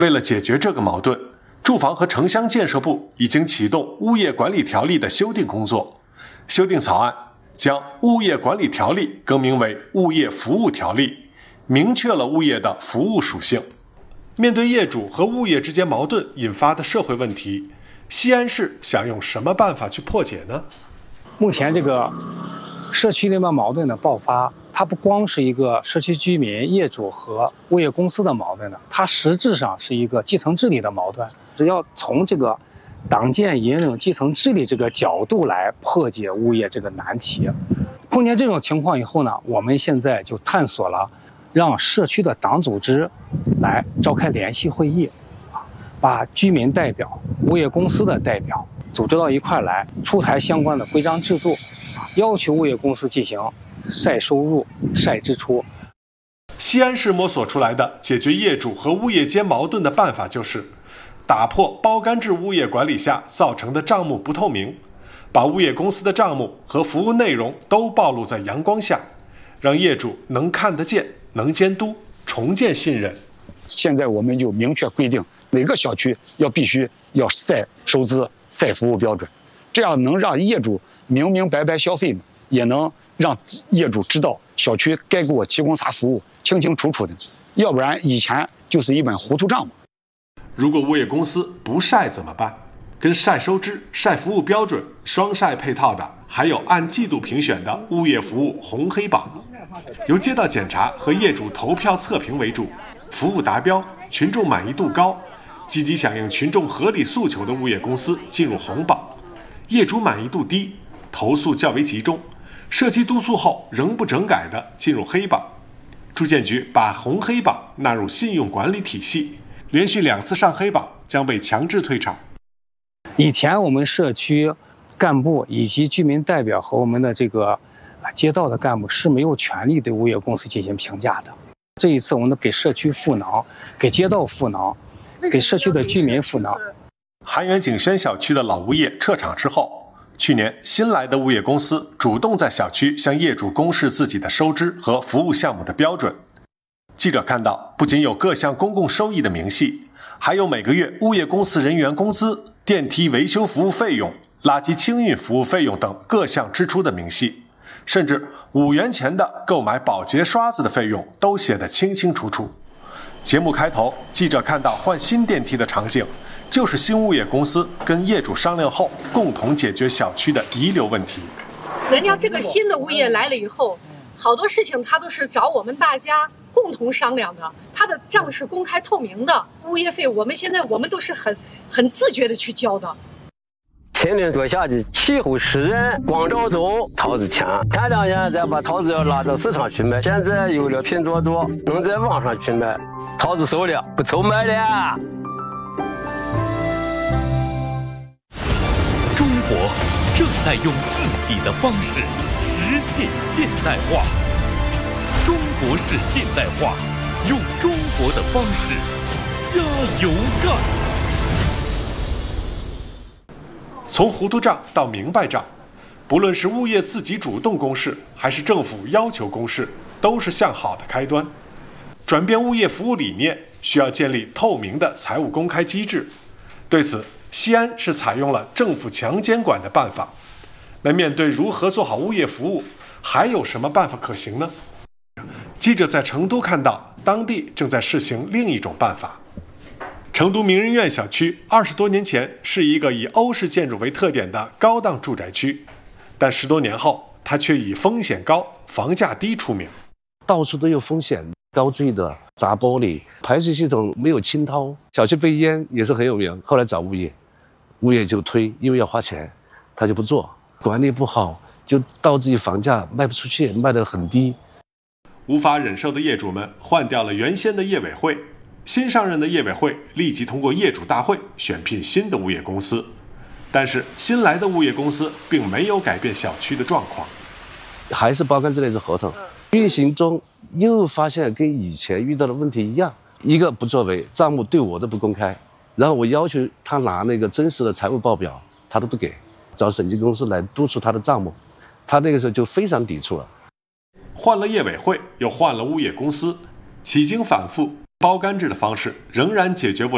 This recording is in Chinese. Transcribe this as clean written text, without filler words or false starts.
为了解决这个矛盾，住房和城乡建设部已经启动物业管理条例的修订工作。修订草案将物业管理条例更名为物业服务条例，明确了物业的服务属性。面对业主和物业之间矛盾引发的社会问题，西安市想用什么办法去破解呢？ 目前这个社区内部矛盾的爆发，它不光是一个社区居民、业主和物业公司的矛盾的，它实质上是一个基层治理的矛盾。只要从这个党建引领基层治理这个角度来破解物业这个难题。碰见这种情况以后呢，我们现在就探索了让社区的党组织来召开联席会议，把居民代表、物业公司的代表组织到一块来，出台相关的规章制度，要求物业公司进行晒收入、晒支出。 西安市摸索出来的解决业主和物业间矛盾的办法就是打破包干制物业管理下造成的账目不透明，把物业公司的账目和服务内容都暴露在阳光下，让业主能看得见、能监督，重建信任。 现在我们就明确规定，每个小区必须要晒收支、晒服务标准，这样能让业主明明白白消费，也能让业主知道小区该给我提供啥服务，清清楚楚的。要不然以前就是一本糊涂账嘛。 如果物业公司不晒怎么办？跟晒收支、晒服务标准双晒配套的，还有按季度评选的物业服务红黑榜，由街道检查和业主投票测评为主，服务达标、群众满意度高、积极响应群众合理诉求的物业公司进入红榜，业主满意度低、投诉较为集中、社区督促后仍不整改的进入黑榜。住建局把红黑榜纳入信用管理体系，连续2次上黑榜将被强制退场。 以前我们社区干部以及居民代表和我们的这个街道的干部是没有权利对物业公司进行评价的。这一次我们给社区赋能，给街道赋能，给社区的居民赋能。 韩源景轩小区的老物业撤场之后，去年新来的物业公司主动在小区向业主公示自己的收支和服务项目的标准。记者看到，不仅有各项公共收益的明细，还有每个月物业公司人员工资、电梯维修服务费用、垃圾清运服务费用等各项支出的明细，甚至5元钱的购买保洁刷子的费用都写得清清楚楚。节目开头，记者看到换新电梯的场景，就是新物业公司跟业主商量后共同解决小区的遗留问题。 人家这个新的物业来了以后，好多事情他都是找我们大家共同商量的，他的账是公开透明的，物业费我们都是很自觉的去交的。 前年做下的气候湿润，光照中桃子强，前2年再把桃子要拉到市场去卖，现在有了拼多多，能在网上去卖，桃子熟了，不愁卖了。 中国正在用自己的方式实现现代化。中国式现代化，用中国的方式加油干。 从糊涂账到明白账，不论是物业自己主动公示，还是政府要求公示，都是向好的开端。转变物业服务理念，需要建立透明的财务公开机制。对此，西安是采用了政府强监管的办法。那面对如何做好物业服务，还有什么办法可行呢？记者在成都看到，当地正在试行另一种办法。成都名人苑小区20多年前是一个以欧式建筑为特点的高档住宅区，但10多年后，它却以风险高、房价低出名。 到处都有风险，高坠的、砸玻璃、排水系统没有清掏，小区被淹也是很有名。后来找物业就推，因为要花钱，他就不做，管理不好，就导致房价卖不出去，卖得很低。 无法忍受的业主们换掉了原先的业委会，新上任的业委会立即通过业主大会选聘新的物业公司，但是新来的物业公司并没有改变小区的状况， 还是包干制类似合同，运行中又发现跟以前遇到的问题一样，一个不作为，账目对我都不公开，然后我要求他拿那个真实的财务报表，他都不给，找审计公司来督促他的账目，他那个时候就非常抵触了。 换了业委会，又换了物业公司，几经反复，包干制的方式仍然解决不了